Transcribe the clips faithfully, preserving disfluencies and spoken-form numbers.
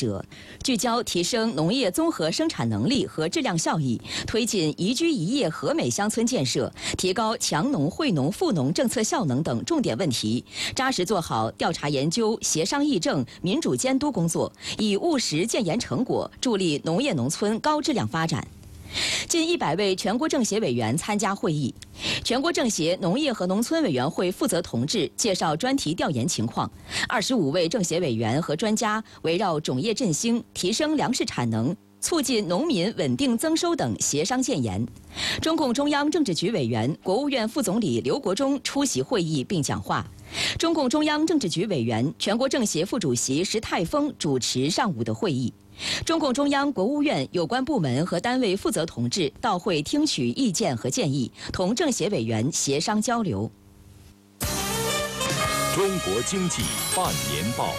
者，聚焦提升农业综合生产能力和质量效益，推进宜居宜业和美乡村建设，提高强农惠农富农政策效能等重点问题，扎实做好调查研究、协商议政、民主监督工作，以务实建言成果，助力农业农村高质量发展。近一百位全国政协委员参加会议，全国政协农业和农村委员会负责同志介绍专题调研情况，二十五位政协委员和专家围绕种业振兴、提升粮食产能、促进农民稳定增收等协商建言。中共中央政治局委员、国务院副总理刘国中出席会议并讲话。中共中央政治局委员、全国政协副主席石泰峰主持上午的会议。中共中央、国务院有关部门和单位负责同志到会听取意见和建议，同政协委员协商交流。 中国经济半年报。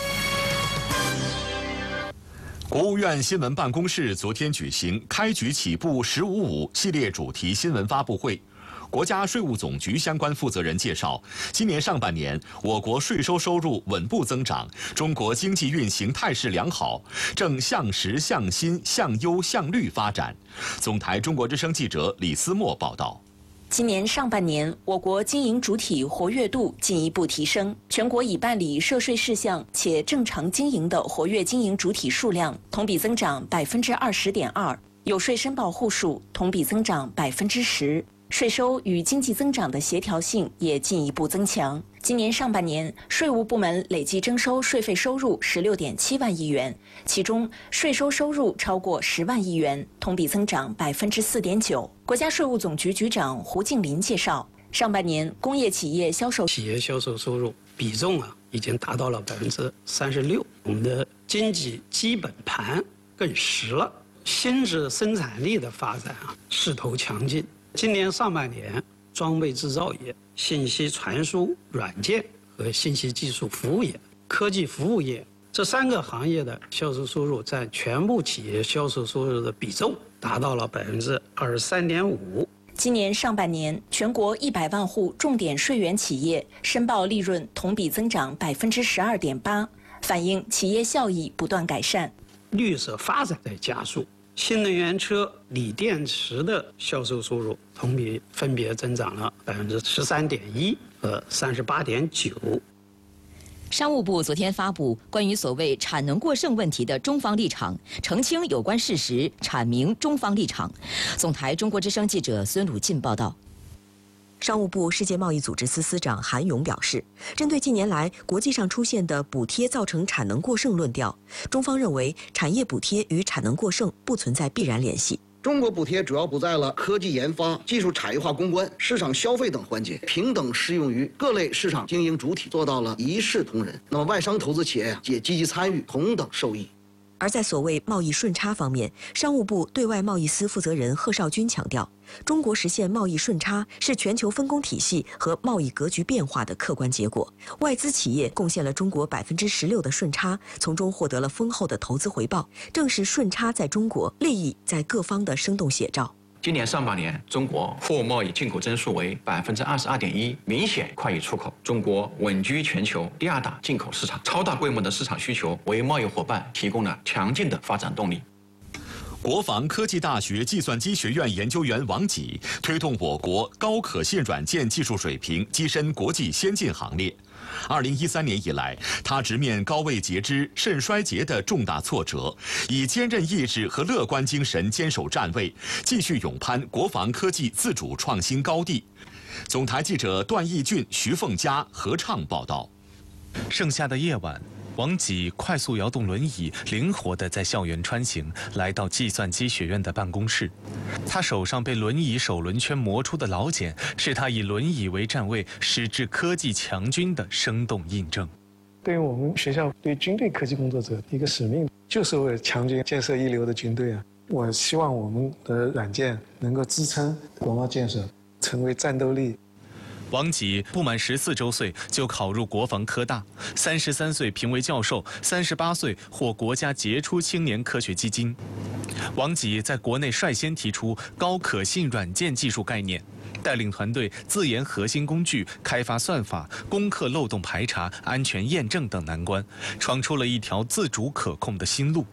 国务院新闻办公室昨天举行“开局起步十五五”系列主题新闻发布会。国家税务总局相关负责人介绍，今年上半年我国税收收入稳步增长，中国经济运行态势良好，正向实、向新、向优、向绿发展。总台中国之声记者李思墨报道。 今年上半年，我国经营主体活跃度进一步提升，全国已办理涉税事项且正常经营的活跃经营主体数量同比增长百分之二十点二，有税申报户数同比增长百分之十。税收与经济增长的协调性也进一步增强。今年上半年，税务部门累计征收税费收入十六点七万亿元，其中税收收入超过十万亿元，同比增长百分之四点九。国家税务总局局长胡静林介绍，上半年工业企业销售企业销售收入比重啊，已经达到了百分之三十六。我们的经济基本盘更实了，新质生产力的发展啊，势头强劲。今年上半年，装备制造业、信息传输软件和信息技术服务业、科技服务业这三个行业的销售收入占全部企业销售收入的比重达到了百分之二十三点五。 今年上半年，全国一百万户重点税源企业申报利润同比增长百分之十二点八，反映企业效益不断改善， 绿色发展在加速。新能源车、锂电池的销售收入同比分别增长了百分之十三点一和三十八点九。 商务部昨天发布关于所谓产能过剩问题的中方立场，澄清有关事实，阐明中方立场。总台中国之声记者孙鲁进报道。 商务部世界贸易组织司司长韩勇表示，针对近年来国际上出现的补贴造成产能过剩论调，中方认为产业补贴与产能过剩不存在必然联系。 中国补贴主要补在了科技研发、技术产业化攻关、市场消费等环节，平等适用于各类市场经营主体，做到了一视同仁。那么外商投资企业呀，也积极参与，同等受益。 而在所谓贸易顺差方面，商务部对外贸易司负责人贺绍军强调，中国实现贸易顺差是全球分工体系和贸易格局变化的客观结果。外资企业贡献了中国百分之十六的顺差，从中获得了丰厚的投资回报，正是顺差在中国，利益在各方的生动写照。 今年上半年，中国货物贸易进口增速为百分之二十二点一，明显快于出口。中国稳居全球第二大进口市场，超大规模的市场需求为贸易伙伴提供了强劲的发展动力。 国防科技大学计算机学院研究员王吉推动我国高可信软件技术水平跻身国际先进行列。二零一三年以来，他直面高位截肢、肾衰竭的重大挫折，以坚韧意志和乐观精神坚守站位，继续勇攀国防科技自主创新高地。总台记者段义俊、徐凤佳合唱报道。 盛夏的夜晚，王吉快速摇动轮椅，灵活地在校园穿行，来到计算机学院的办公室。他手上被轮椅手轮圈磨出的老茧，是他以轮椅为站位，矢志科技强军的生动印证。 对于我们学校对军队科技工作者一个使命，就是为了强军建设一流的军队啊！我希望我们的软件能够支撑国贸建设，成为战斗力。 王吉不满十四周岁就考入国防科大，三十三岁评为教授，三十八岁获国家杰出青年科学基金。王吉在国内率先提出高可信软件技术概念，带领团队自研核心工具，开发算法，攻克漏洞排查、安全验证等难关，闯出了一条自主可控的新路。